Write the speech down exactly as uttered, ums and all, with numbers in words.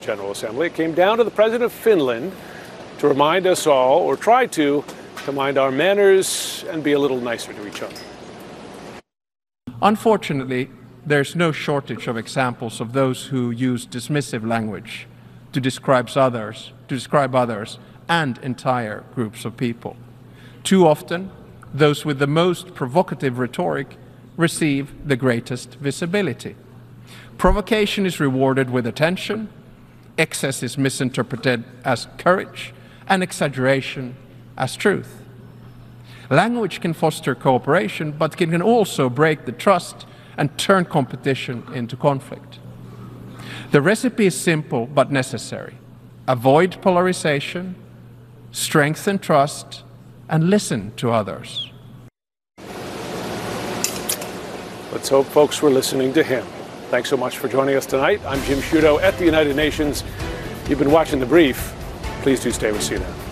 General Assembly. It came down to the President of Finland to remind us all, or try to, to mind our manners and be a little nicer to each other. Unfortunately, there's no shortage of examples of those who use dismissive language to describe others, to describe others and entire groups of people. Too often, those with the most provocative rhetoric receive the greatest visibility. Provocation is rewarded with attention, excess is misinterpreted as courage, and exaggeration as truth. Language can foster cooperation, but it can also break the trust and turn competition into conflict. The recipe is simple but necessary. Avoid polarization, strengthen trust, and listen to others. Let's hope folks were listening to him. Thanks so much for joining us tonight. I'm Jim Sciutto at the United Nations. You've been watching The Brief. Please do stay with C N N.